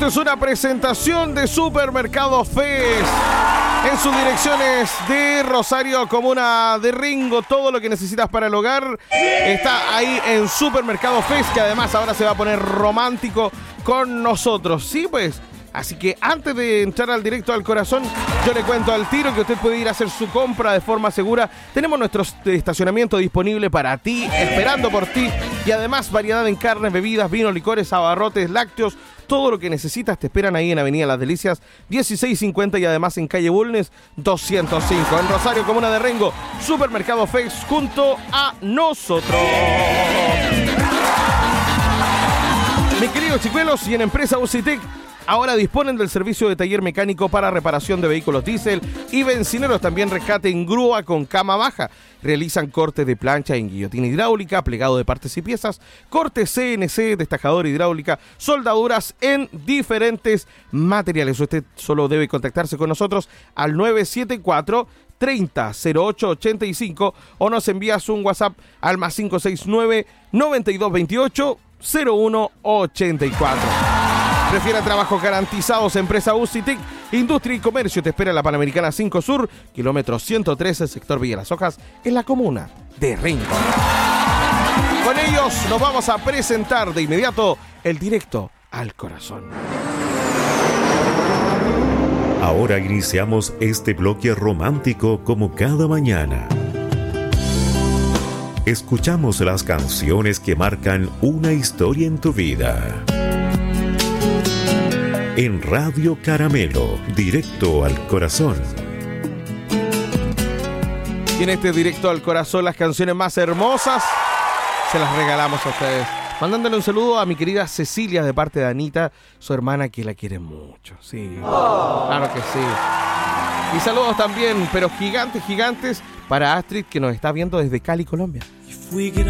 Esto es una presentación de Supermercado Fest. En sus direcciones de Rosario, comuna de Ringo, todo lo que necesitas para el hogar está ahí en Supermercado Fest, que además ahora se va a poner romántico con nosotros. Sí, pues. Así que antes de entrar al directo al corazón, yo le cuento al tiro que usted puede ir a hacer su compra de forma segura. Tenemos nuestro estacionamiento disponible para ti, esperando por ti. Y además variedad en carnes, bebidas, vinos, licores, abarrotes, lácteos. Todo lo que necesitas te esperan ahí en Avenida Las Delicias 1650 y además en calle Bulnes 205. En Rosario, comuna de Rengo, Supermercado Fest junto a nosotros. Mis queridos chicuelos, y en Empresa UCITEC ahora disponen del servicio de taller mecánico para reparación de vehículos diésel y bencineros, también rescate en grúa con cama baja. Realizan cortes de plancha en guillotina hidráulica, plegado de partes y piezas, corte CNC, destajador hidráulica, soldaduras en diferentes materiales. Usted solo debe contactarse con nosotros al 974 300885 o nos envías un WhatsApp al más 569 9228 0184. Prefiera trabajos garantizados, Empresa UCITEC, Industria y Comercio. Te espera en la Panamericana 5 Sur, kilómetro 113, sector Villa Las Hojas, en la comuna de Ringo. Con ellos nos vamos a presentar de inmediato el directo al corazón. Ahora iniciamos este bloque romántico como cada mañana. Escuchamos las canciones que marcan una historia en tu vida. En Radio Caramelo, directo al corazón. Y en este directo al corazón, las canciones más hermosas se las regalamos a ustedes. Mandándole un saludo a mi querida Cecilia de parte de Anita, su hermana, que la quiere mucho. Sí, claro que sí. Y saludos también, pero gigantes, para Astrid, que nos está viendo desde Cali, Colombia. Fui grande